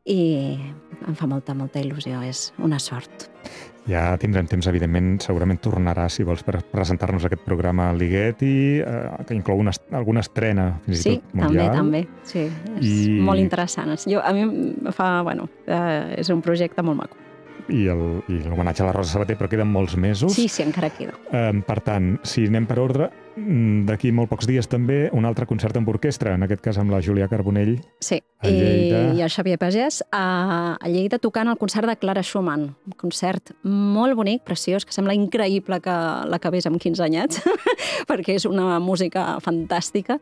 i em fa molta, molta il·lusió, és una sort. Ja tindrem temps, evidentment, segurament tornarà, si vols, per presentar-nos aquest programa Ligeti, que inclou alguna estrena, fins i tot mundial. Sí, també. Sí, és molt interessant. A mi em fa, és un projecte molt maco. I l'homenatge a la Rosa Sabater, però queden molts mesos. Sí, encara queda. Per tant, si anem per ordre, d'aquí molt pocs dies també un altre concert amb orquestra, en aquest cas amb la Júlia Carbonell. Sí, i el Xavier Pagès a Lleida tocant el concert de Clara Schumann. Un concert molt bonic, preciós, que sembla increïble que l'acabés amb 15 anyets, perquè és una música fantàstica.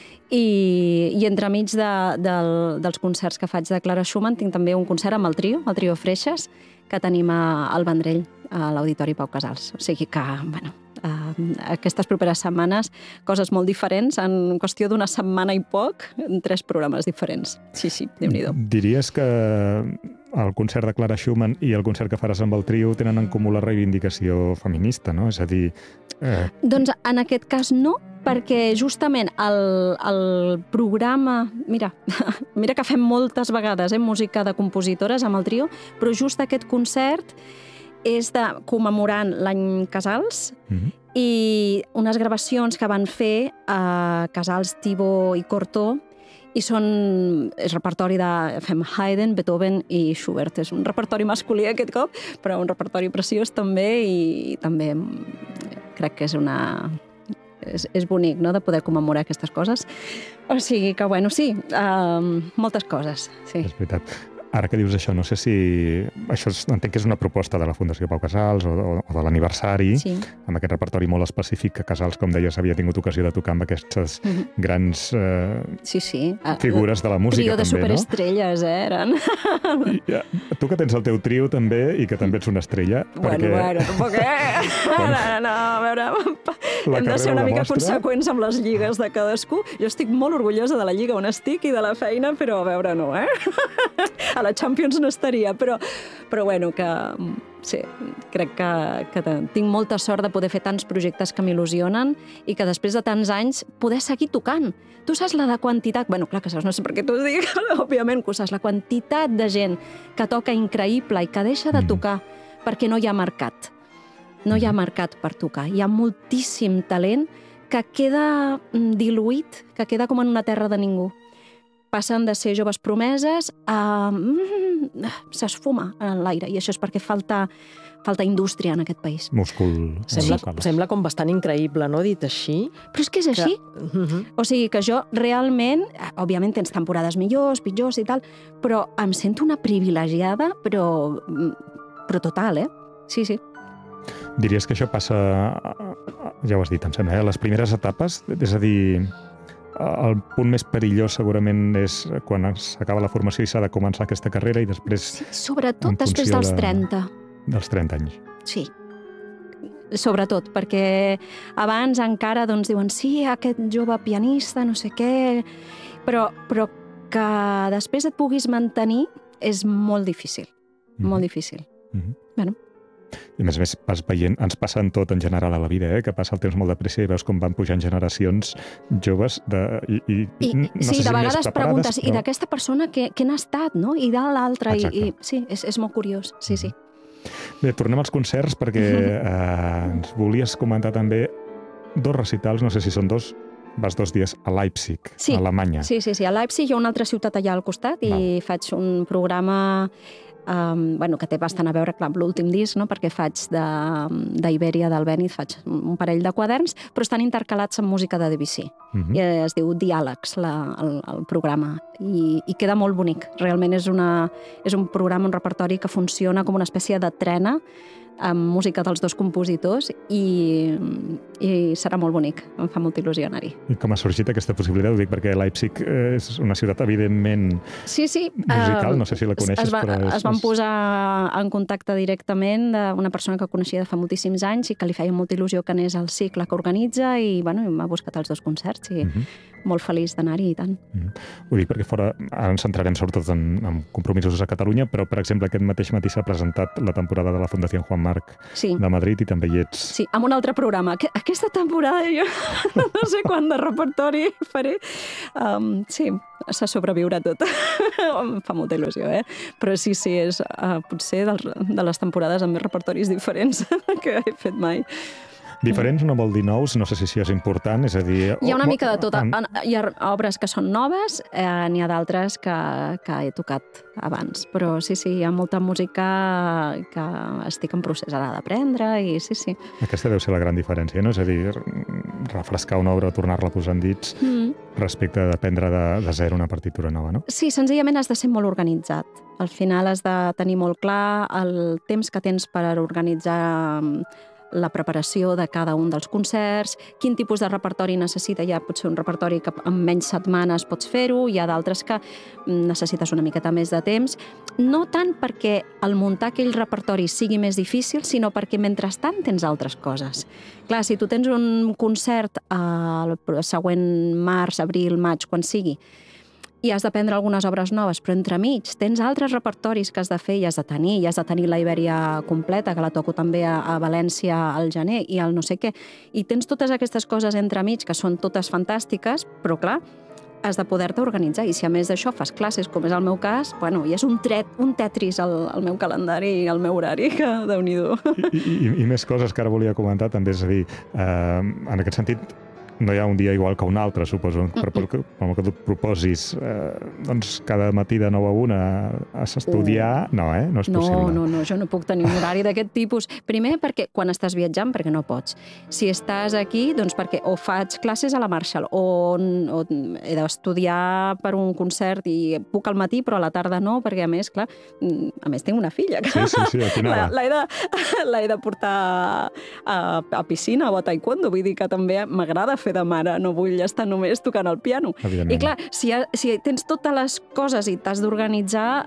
I entremig dels concerts que faig de Clara Schumann tinc també un concert amb el trio Freixes, que tenim al Vendrell, a l'Auditori Pau Casals. O sigui que, aquestes properes setmanes, coses molt diferents, en qüestió d'una setmana i poc, en 3 programes diferents. Sí, Déu-n'hi-do. Diries que el concert de Clara Schumann i el concert que faràs amb el trio tenen en comú la reivindicació feminista, no? És a dir... Doncs en aquest cas no, perquè justament el programa... Mira que fem moltes vegades música de compositores amb el trio, però just aquest concert és commemorant l'any Casals i unes gravacions que van fer a Casals, Tibó i Cortó, i és repertori fem Haydn, Beethoven i Schubert. És un repertori masculí aquest cop, però un repertori preciós també, i també crec que és bonic, no?, de poder commemorar aquestes coses. O sigui que, sí, moltes coses, sí. És veritat. Ara que dius això, no sé si... Això entenc que és una proposta de la Fundació Pau Casals o de l'aniversari, amb aquest repertori molt específic que Casals, com deies, havia tingut ocasió de tocar amb aquestes grans figures de la música, trio de també, superestrelles, eren. Tu que tens el teu trio també, i que també ets una estrella... Bueno, tampoc, No, a veure, hem de ser una mica conseqüents amb les lligues de cadascú. Jo estic molt orgullosa de la lliga on estic i de la feina, però a veure, no, A la Champions no estaria, però que sí, crec que tinc molta sort de poder fer tants projectes que m'il·lusionen i que després de tants anys poder seguir tocant. Tu saps la de quantitat... Clar que saps, no sé per què t'ho dic, òbviament que ho saps, la quantitat de gent que toca increïble i que deixa de tocar perquè no hi ha mercat. No hi ha mercat per tocar. Hi ha moltíssim talent que queda diluït, que queda com en una terra de ningú. Passen de ser joves promeses a... s'esfuma en l'aire, i això és perquè falta indústria en aquest país. Múscul. Sembla com bastant increïble, no?, dit així. Però és que és així. O sigui que jo realment, òbviament tens temporades millors, pitjors i tal, però em sento una privilegiada, però total, Sí. Diries que això passa, ja ho has dit, em sembla, a les primeres etapes? És a dir... El punt més perillós segurament és quan s'acaba la formació i s'ha de començar aquesta carrera, i després... Sí, sobretot després dels 30. Dels 30 anys. Sí, sobretot, perquè abans encara diuen sí, aquest jove pianista, no sé què, però que després et puguis mantenir és molt difícil, molt difícil. Bueno. I a més vas veient, ens passa en tot en general a la vida, que passa el temps molt de pressa i veus com van pujant generacions joves i no sé si de vegades preguntes, i d'aquesta persona què n'ha estat, no? I de l'altra, sí, és molt curiós, sí. Bé, tornem als concerts perquè ens volies comentar també 2 recitals, no sé si són 2, vas 2 dies a Leipzig, a Alemanya. Sí, a Leipzig hi ha una altra ciutat allà al costat i faig un programa que té bastant a veure, clar, amb l'últim disc, no?, perquè faig d'Ibèria, del Bènit, faig un parell de quaderns, però estan intercalats amb música de Debussy. I es diu Diàlegs, el programa, i queda molt bonic. Realment és un programa, un repertori que funciona com una espècie de trena amb música dels 2 compositors i serà molt bonic. Em fa molta il·lusió anar-hi. I com ha sorgit aquesta possibilitat? Ho dic perquè Leipzig és una ciutat evidentment musical, no sé si la coneixes, però... Es van posar en contacte directament d'una persona que coneixia de fa moltíssims anys i que li feia molta il·lusió que anés al cicle que organitza i m'ha buscat els 2 concerts i molt feliç d'anar-hi, i tant. Ho dic perquè fora, ara ens centrarem sobretot en compromisos a Catalunya, però, per exemple, aquest mateix matí s'ha presentat la temporada de la Fundació Juan Marc de Madrid i també hi ets... Sí, amb un altre programa. Aquesta temporada jo no sé quant de repertori faré. Sí, se sobreviurà tot. Em fa molta il·lusió, Però sí, és potser de les temporades amb més repertoris diferents que he fet mai. Diferents no vol dir nous, no sé si això és important, és a dir... Hi ha una mica de tot. Hi ha obres que són noves, n'hi ha d'altres que he tocat abans, però sí, hi ha molta música que estic en procés ara d'aprendre i sí. Aquesta deu ser la gran diferència, no? És a dir, refrescar una obra o tornar-la a posar en dits respecte d'aprendre de zero una partitura nova, no? Sí, senzillament has de ser molt organitzat. Al final has de tenir molt clar el temps que tens per organitzar la preparació de cada un dels concerts, quin tipus de repertori necessita. Hi ha potser un repertori que en menys setmanes pots fer-ho, hi ha d'altres que necessites una miqueta més de temps, no tant perquè el muntar aquell repertori sigui més difícil, sinó perquè mentrestant tens altres coses. Clar, si tu tens un concert el següent març, abril, maig, quan sigui, i has d'aprendre algunes obres noves, però entremig tens altres repertoris que has de fer i has de tenir la Ibèria completa, que la toco també a València al gener, i el no sé què. I tens totes aquestes coses entremig, que són totes fantàstiques, però clar, has de poder-te organitzar. I si a més d'això fas classes, com és el meu cas, i és un tetris al meu calendari i al meu horari, que Déu-n'hi-do. I més coses que ara volia comentar, també, és a dir, en aquest sentit, no hi ha un dia igual que un altre, suposo. Però que tu et proposis cada matí de 9 a 1 a estudiar, no és possible. No, jo no puc tenir un horari d'aquest tipus. Primer, perquè quan estàs viatjant, perquè no pots. Si estàs aquí, doncs perquè o faig classes a la Marshall, o he d'estudiar per un concert i puc al matí, però a la tarda no, perquè a més, clar, tinc una filla. Sí, aquí anava. L'he de portar a piscina o a taekwondo, vull dir que també m'agrada fer de mare, no vull estar només tocant el piano. I clar, si tens totes les coses i t'has d'organitzar,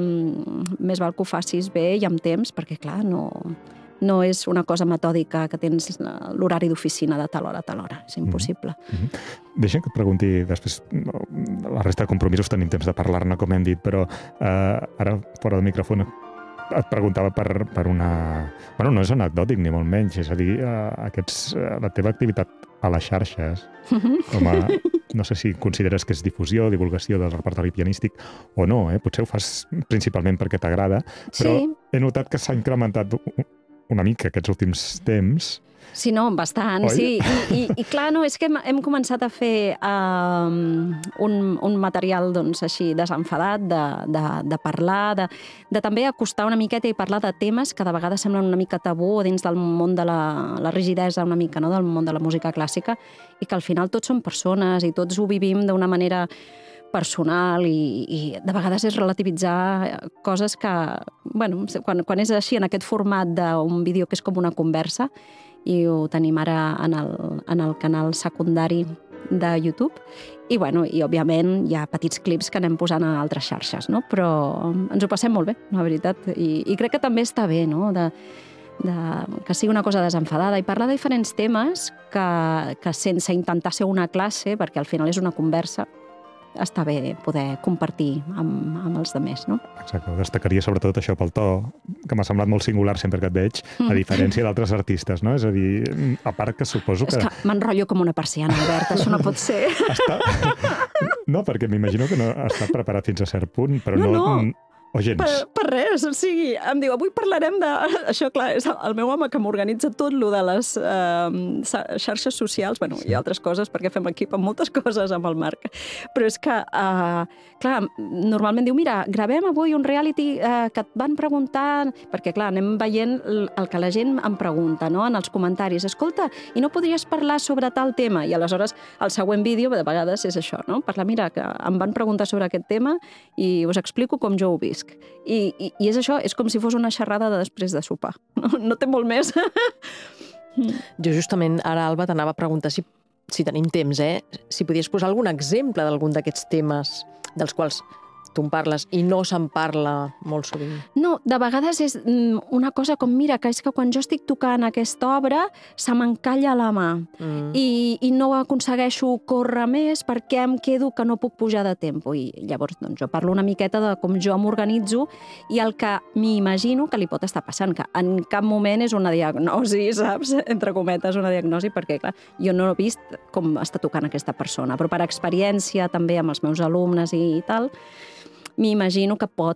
més val que ho facis bé i amb temps, perquè clar, no és una cosa metòdica que tens l'horari d'oficina de tal hora a tal hora. És impossible. Deixa'm que et pregunti, després, la resta de compromisos tenim temps de parlar-ne, com hem dit, però ara, fora del micròfon, et preguntava per una... no és anecdòtic, ni molt menys. És a dir, la teva activitat a les xarxes, no sé si consideres que és difusió, divulgació del repertori pianístic o no, potser ho fas principalment perquè t'agrada, però he notat que s'ha incrementat una mica aquests últims temps. Sí, no, bastant, oi? Sí. I clar, és que hem començat a fer un material així desenfadat, de parlar, de també acostar una miqueta i parlar de temes que de vegades semblen una mica tabú dins del món de la rigidesa una mica, no?, del món de la música clàssica, i que al final tots som persones i tots ho vivim d'una manera personal i de vegades és relativitzar coses que, quan és així en aquest format d'un vídeo que és com una conversa, i ho tenim ara en el canal secundari de YouTube, i òbviament hi ha petits clips que anem posant a altres xarxes, no? Però ens ho passem molt bé, la veritat, i crec que també està bé, no?, que sigui una cosa desenfadada i parlar de diferents temes que sense intentar ser una classe, perquè al final és una conversa, està bé poder compartir amb els altres, no? Exacte, destacaria sobretot això pel to, que m'ha semblat molt singular sempre que et veig, a diferència d'altres artistes, no? És a dir, a part que suposo que... És que m'enrotllo com una persiana, Albert, això no pot ser. No, perquè m'imagino que no ha estat preparat fins a cert punt, però no. O gens? Per res, o sigui, em diu, avui parlarem de... Això, clar, és el meu home que m'organitza tot lo de les xarxes socials, i altres coses, perquè fem equip amb moltes coses amb el Marc. Però és que, clar, normalment diu, mira, gravem avui un reality que et van preguntar... Perquè, clar, anem veient el que la gent em pregunta, no?, en els comentaris. Escolta, i no podries parlar sobre tal tema? I aleshores, el següent vídeo, de vegades, és això, no? Parlar, mira, que em van preguntar sobre aquest tema i us explico com jo ho visc. I és això, és com si fos una xerrada de després de sopar. No té molt més. Jo justament ara, Alba, t'anava a preguntar si tenim temps, si podies posar algun exemple d'algun d'aquests temes dels quals tu en parles i no se'n parla molt sovint. No, de vegades és una cosa com, mira, que és que quan jo estic tocant aquesta obra se m'encalla la mà i no aconsegueixo córrer més perquè em quedo que no puc pujar de tempo. I llavors doncs, jo parlo una miqueta de com jo m'organitzo i el que m'imagino que li pot estar passant, que en cap moment és una diagnosi, saps? Entre cometes, una diagnosi, perquè clar, jo no he vist com està tocant aquesta persona, però per experiència també amb els meus alumnes i tal, m'imagino que pot